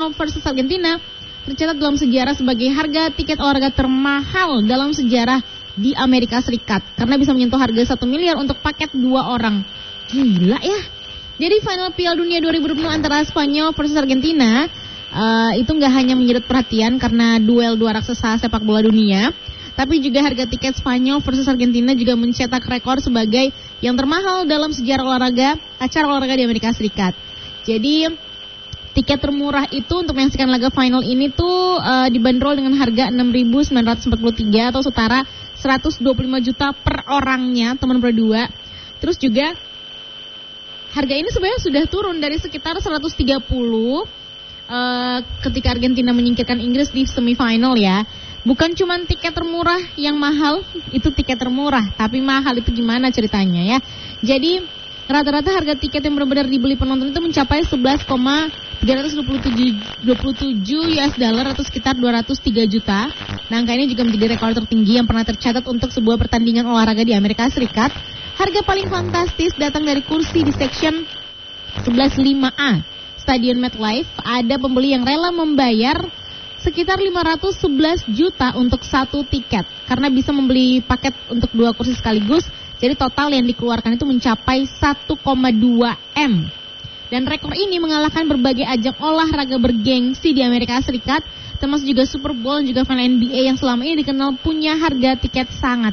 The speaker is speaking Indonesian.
versus Argentina tercatat dalam sejarah sebagai harga tiket olahraga termahal dalam sejarah di Amerika Serikat karena bisa menyentuh harga 1 miliar untuk paket 2 orang. Gila ya. Jadi final Piala Dunia 2020 antara Spanyol versus Argentina itu nggak hanya menyedot perhatian karena duel dua raksasa sepak bola dunia, tapi juga harga tiket Spanyol versus Argentina juga mencetak rekor sebagai yang termahal dalam sejarah acara olahraga di Amerika Serikat. Jadi tiket termurah itu untuk menyaksikan laga final ini tuh dibanderol dengan harga 6.943 atau setara 125 juta per orangnya, teman berdua. Terus juga harga ini sebenarnya sudah turun dari sekitar 130 ketika Argentina menyingkirkan Inggris di semifinal ya. Bukan cuma tiket termurah yang mahal, itu tiket termurah, tapi mahal itu gimana ceritanya ya. Jadi rata-rata harga tiket yang benar-benar dibeli penonton itu mencapai 11,327 US dollar atau sekitar 203 juta. Nah, angka ini juga menjadi rekor tertinggi yang pernah tercatat untuk sebuah pertandingan olahraga di Amerika Serikat. Harga paling fantastis datang dari kursi di section 11.5A Stadion MetLife. Ada pembeli yang rela membayar sekitar 511 juta untuk satu tiket karena bisa membeli paket untuk 2 kursi sekaligus. Jadi total yang dikeluarkan itu mencapai 1,2 M. Dan rekor ini mengalahkan berbagai ajang olahraga bergengsi di Amerika Serikat, termasuk juga Super Bowl dan juga final NBA yang selama ini dikenal punya harga tiket sangat